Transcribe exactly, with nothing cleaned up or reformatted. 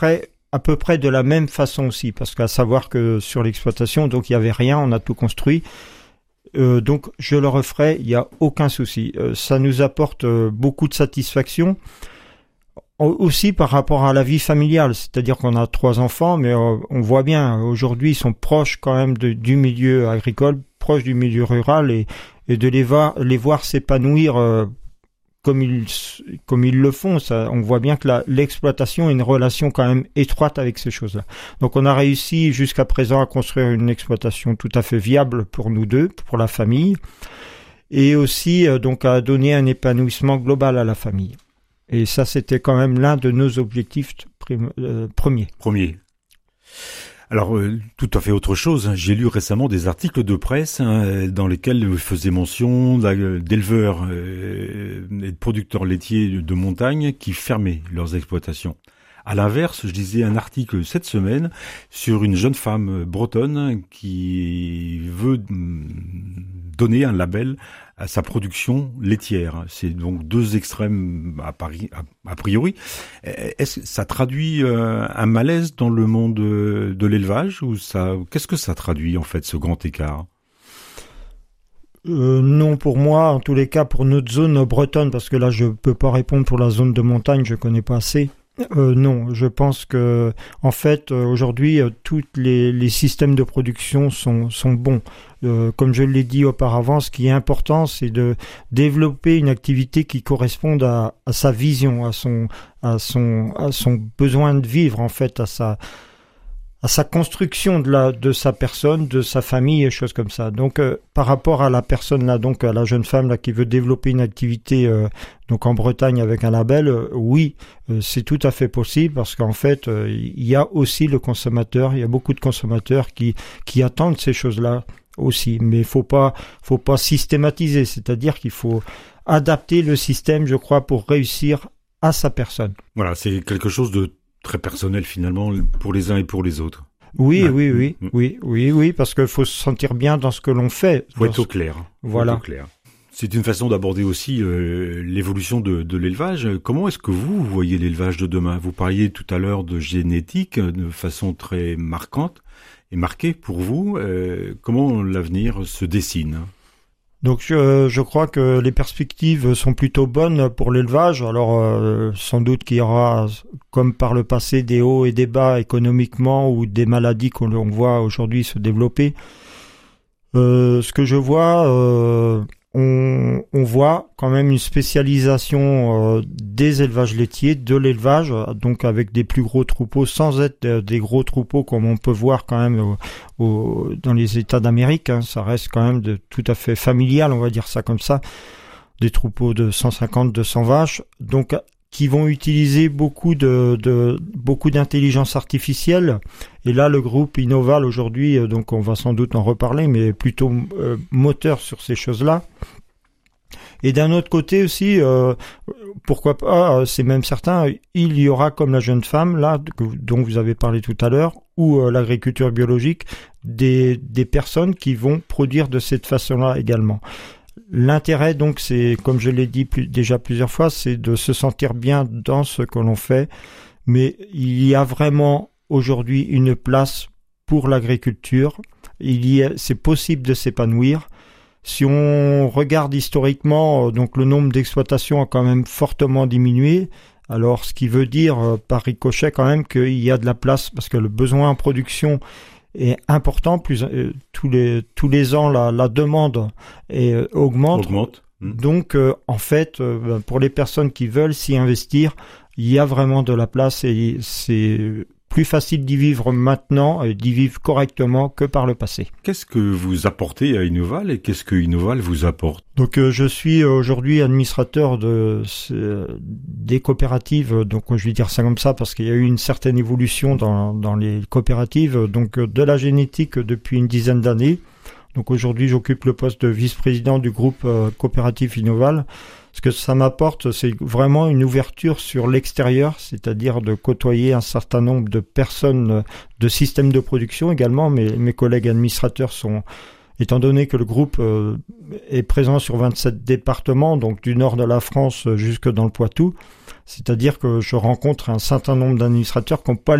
ferai à peu près de la même façon aussi, parce qu'à savoir que sur l'exploitation, donc il y avait rien, on a tout construit. Euh, donc je le referai, il y a aucun souci. Euh, ça nous apporte euh, beaucoup de satisfaction. Aussi par rapport à la vie familiale, c'est-à-dire qu'on a trois enfants, mais euh, on voit bien, aujourd'hui, ils sont proches quand même de, du milieu agricole, proches du milieu rural, et, et de les voir, les voir s'épanouir euh, comme ils, comme ils le font. Ça, on voit bien que la, l'exploitation a une relation quand même étroite avec ces choses-là. Donc on a réussi jusqu'à présent à construire une exploitation tout à fait viable pour nous deux, pour la famille, et aussi euh, donc à donner un épanouissement global à la famille. Et ça, c'était quand même l'un de nos objectifs prim- euh, premiers. Premier. Alors, euh, tout à fait autre chose. J'ai lu récemment des articles de presse hein, dans lesquels vous faisiez mention d'éleveurs euh, et de producteurs laitiers de montagne qui fermaient leurs exploitations. À l'inverse, je lisais un article cette semaine sur une jeune femme bretonne qui veut donner un label à sa production laitière. C'est donc deux extrêmes à, Paris, à, a priori. Est-ce que ça traduit euh, un malaise dans le monde de, de l'élevage ou ça, qu'est-ce que ça traduit en fait ce grand écart ? Euh, non, pour moi, en tous les cas, pour notre zone bretonne, parce que là, je peux pas répondre pour la zone de montagne, je connais pas assez. Euh, non, je pense que en fait euh, aujourd'hui euh, tous les, les systèmes de production sont, sont bons. Euh, comme je l'ai dit auparavant, ce qui est important, c'est de développer une activité qui corresponde à, à sa vision, à son, à son, à son besoin de vivre en fait, à sa, à sa construction de la, de sa personne, de sa famille et choses comme ça. Donc, euh, par rapport à la personne là, donc à la jeune femme là qui veut développer une activité euh, donc en Bretagne avec un label, euh, oui, euh, c'est tout à fait possible parce qu'en fait, euh, il y a aussi le consommateur, il y a beaucoup de consommateurs qui qui attendent ces choses-là aussi. Mais faut pas, faut pas systématiser, c'est-à-dire qu'il faut adapter le système, je crois, pour réussir à sa personne. Voilà, c'est quelque chose de très personnel finalement pour les uns et pour les autres. Oui, ouais. oui, oui, mmh. oui, oui, oui, parce qu'il faut se sentir bien dans ce que l'on fait. Faut être au clair. Voilà. Faut être au clair. C'est une façon d'aborder aussi euh, l'évolution de, de l'élevage. Comment est-ce que vous, vous voyez l'élevage de demain ? Vous parliez tout à l'heure de génétique de façon très marquante et marquée pour vous. Euh, comment l'avenir se dessine ? Donc je, je crois que les perspectives sont plutôt bonnes pour l'élevage. Alors euh, sans doute qu'il y aura, comme par le passé, des hauts et des bas économiquement ou des maladies qu'on on voit aujourd'hui se développer. Euh, ce que je vois, euh, on, on voit quand même une spécialisation euh, des élevages laitiers, de l'élevage, donc avec des plus gros troupeaux, sans être euh, des gros troupeaux comme on peut voir quand même au, au, dans les États d'Amérique. Hein, ça reste quand même de, tout à fait familial, on va dire ça comme ça, des troupeaux de cent cinquante, deux cents vaches, donc qui vont utiliser beaucoup de, de beaucoup d'intelligence artificielle. Et là, le groupe Innoval aujourd'hui, donc on va sans doute en reparler, mais plutôt euh, moteur sur ces choses-là. Et d'un autre côté aussi, euh, pourquoi pas, c'est même certain, il y aura comme la jeune femme là dont vous avez parlé tout à l'heure, ou euh, l'agriculture biologique, des des personnes qui vont produire de cette façon-là également. L'intérêt, donc, c'est, comme je l'ai dit plus, déjà plusieurs fois, c'est de se sentir bien dans ce que l'on fait. Mais il y a vraiment aujourd'hui une place pour l'agriculture. Il y a, c'est possible de s'épanouir. Si on regarde historiquement, donc le nombre d'exploitations a quand même fortement diminué. Alors, ce qui veut dire, par ricochet, quand même, qu'il y a de la place parce que le besoin en production est important. Plus euh, tous les tous les ans la la demande est, euh, augmente. augmente. Mmh. Donc euh, en fait euh, pour les personnes qui veulent s'y investir, il y a vraiment de la place et c'est plus facile d'y vivre maintenant et d'y vivre correctement que par le passé. Qu'est-ce que vous apportez à Innoval et qu'est-ce que Innoval vous apporte ? Donc euh, je suis aujourd'hui administrateur de euh, des coopératives, donc je vais dire ça comme ça parce qu'il y a eu une certaine évolution dans dans les coopératives, donc euh, de la génétique depuis une dizaine d'années. Donc aujourd'hui j'occupe le poste de vice-président du groupe euh, coopératif Innoval. Ce que ça m'apporte, c'est vraiment une ouverture sur l'extérieur, c'est-à-dire de côtoyer un certain nombre de personnes, de systèmes de production également. Mes, mes collègues administrateurs sont, étant donné que le groupe euh, est présent sur vingt-sept départements, donc du nord de la France jusque dans le Poitou, C'est-à-dire que je rencontre un certain nombre d'administrateurs qui n'ont pas